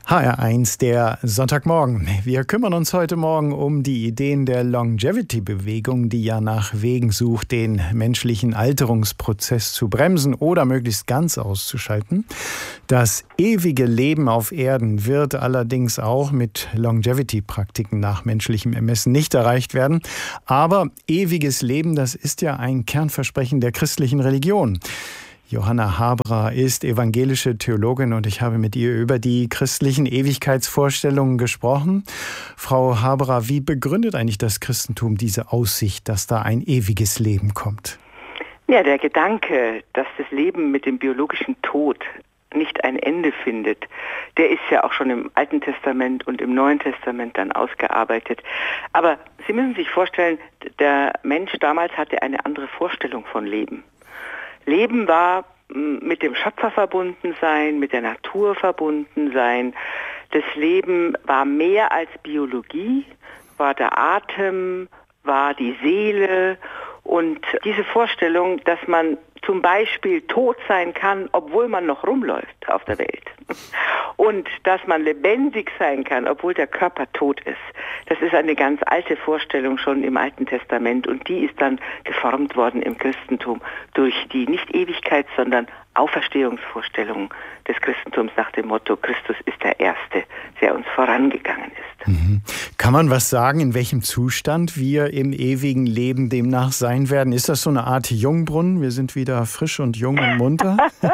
HR1, der Sonntagmorgen. Wir kümmern uns heute Morgen um die Ideen der Longevity-Bewegung, die ja nach Wegen sucht, den menschlichen Alterungsprozess zu bremsen oder möglichst ganz auszuschalten. Das ewige Leben auf Erden wird allerdings auch mit Longevity-Praktiken nach menschlichem Ermessen nicht erreicht werden. Aber ewiges Leben, das ist ja ein Kernversprechen der christlichen Religion. Johanna Haberer ist evangelische Theologin und ich habe mit ihr über die christlichen Ewigkeitsvorstellungen gesprochen. Frau Haberer, wie begründet eigentlich das Christentum diese Aussicht, dass da ein ewiges Leben kommt? Ja, der Gedanke, dass das Leben mit dem biologischen Tod nicht ein Ende findet, der ist ja auch schon im Alten Testament und im Neuen Testament dann ausgearbeitet. Aber Sie müssen sich vorstellen, der Mensch damals hatte eine andere Vorstellung von Leben. Leben war mit dem Schöpfer verbunden sein, mit der Natur verbunden sein. Das Leben war mehr als Biologie, war der Atem, war die Seele. Und diese Vorstellung, dass man zum Beispiel tot sein kann, obwohl man noch rumläuft auf der Welt. Und dass man lebendig sein kann, obwohl der Körper tot ist. Das ist eine ganz alte Vorstellung schon im Alten Testament und die ist dann geformt worden im Christentum durch die nicht Ewigkeit, sondern Auferstehungsvorstellungen des Christentums nach dem Motto, Christus ist der Erste, der uns vorangegangen ist. Mhm. Kann man was sagen, in welchem Zustand wir im ewigen Leben demnach sein werden? Ist das so eine Art Jungbrunnen? Wir sind wieder frisch und jung und munter?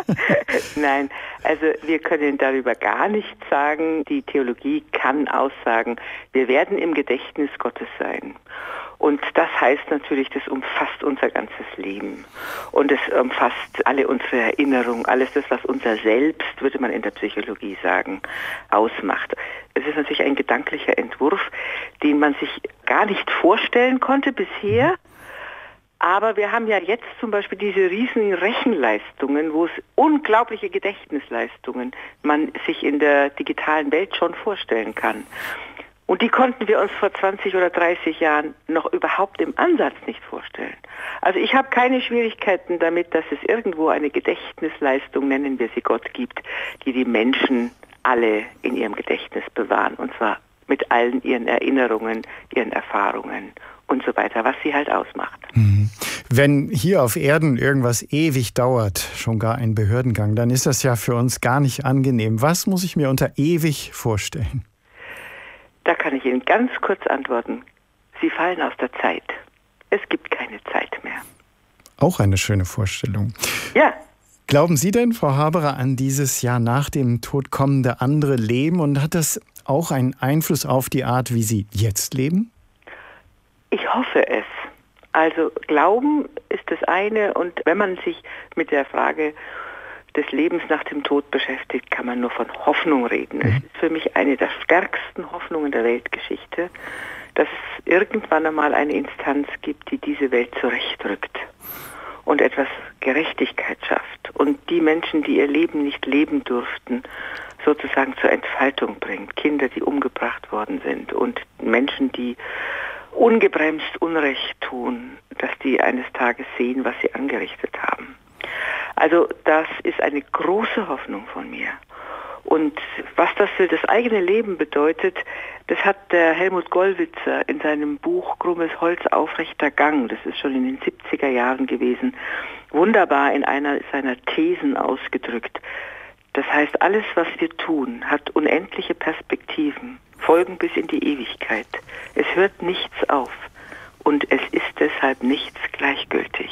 Nein, also wir können darüber gar nichts sagen. Die Theologie kann aussagen, wir werden im Gedächtnis Gottes sein. Und das heißt natürlich, das umfasst unser ganzes Leben. Und es umfasst alle unsere Erinnerungen, alles das, was unser Selbst, würde man in der Psychologie sagen, ausmacht. Es ist natürlich ein gedanklicher Entwurf, den man sich gar nicht vorstellen konnte bisher. Aber wir haben ja jetzt zum Beispiel diese riesigen Rechenleistungen, wo es unglaubliche Gedächtnisleistungen man sich in der digitalen Welt schon vorstellen kann. Und die konnten wir uns vor 20 oder 30 Jahren noch überhaupt im Ansatz nicht vorstellen. Also ich habe keine Schwierigkeiten damit, dass es irgendwo eine Gedächtnisleistung, nennen wir sie Gott, gibt, die die Menschen alle in ihrem Gedächtnis bewahren. Und zwar mit allen ihren Erinnerungen, ihren Erfahrungen und so weiter, was sie halt ausmacht. Wenn hier auf Erden irgendwas ewig dauert, schon gar ein Behördengang, dann ist das ja für uns gar nicht angenehm. Was muss ich mir unter ewig vorstellen? Da kann ich Ihnen ganz kurz antworten. Sie fallen aus der Zeit. Es gibt keine Zeit mehr. Auch eine schöne Vorstellung. Ja. Glauben Sie denn, Frau Haberer, an dieses Jahr nach dem Tod kommende andere Leben? Und hat das auch einen Einfluss auf die Art, wie Sie jetzt leben? Ich hoffe es. Also Glauben ist das eine. Und wenn man sich mit der Frage des Lebens nach dem Tod beschäftigt, kann man nur von Hoffnung reden. Es ist für mich eine der stärksten Hoffnungen der Weltgeschichte, dass es irgendwann einmal eine Instanz gibt, die diese Welt zurechtrückt und etwas Gerechtigkeit schafft und die Menschen, die ihr Leben nicht leben durften, sozusagen zur Entfaltung bringt. Kinder, die umgebracht worden sind und Menschen, die ungebremst Unrecht tun, dass die eines Tages sehen, was sie angerichtet haben. Also das ist eine große Hoffnung von mir. Und was das für das eigene Leben bedeutet, das hat der Helmut Gollwitzer in seinem Buch Krummes Holz, aufrechter Gang, das ist schon in den 70er Jahren gewesen, wunderbar in einer seiner Thesen ausgedrückt. Das heißt, alles, was wir tun, hat unendliche Perspektiven, folgen bis in die Ewigkeit. Es hört nichts auf und es ist deshalb nichts gleichgültig.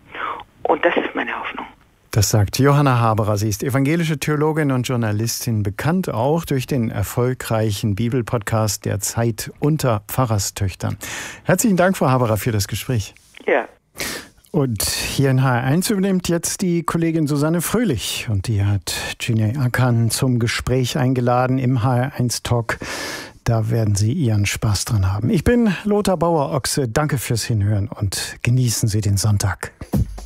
Und das ist meine Hoffnung. Das sagt Johanna Haberer. Sie ist evangelische Theologin und Journalistin, bekannt auch durch den erfolgreichen Bibelpodcast Der Zeit unter Pfarrerstöchtern. Herzlichen Dank, Frau Haberer, für das Gespräch. Ja. Und hier in HR1 übernimmt jetzt die Kollegin Susanne Fröhlich. Und die hat Cüneyt Akan zum Gespräch eingeladen im HR1 Talk. Da werden Sie Ihren Spaß dran haben. Ich bin Lothar Bauer-Ochse. Danke fürs Hinhören und genießen Sie den Sonntag.